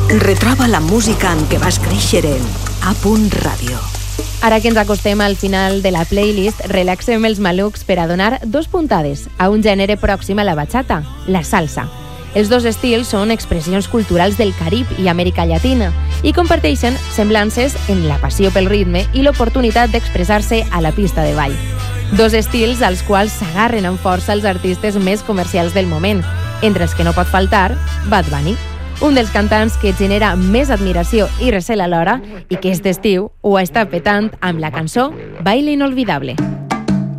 Retroba la música amb què vas créixer en A.Radio. Ara que ens acostem al final de la playlist, relaxem els malucs per a donar dos puntades a un gènere pròxim a la bachata, la salsa. Els dos estils són expressions culturals del Carib i Amèrica Llatina i comparteixen semblances en la passió pel ritme i l'oportunitat d'expressar-se a la pista de ball. Dos estils als quals s'agarren amb força els artistes més comercials del moment, entre els que no pot faltar Bad Bunny, un dels cantants que genera més admiració i recel alhora i que aquest estiu ho està petant amb la cançó Baile Inolvidable.